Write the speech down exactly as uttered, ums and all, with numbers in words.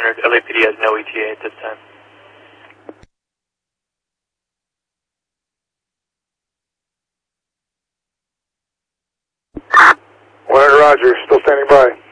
hundred. L A P D has no E T A at this time. one hundred, roger. Still standing by.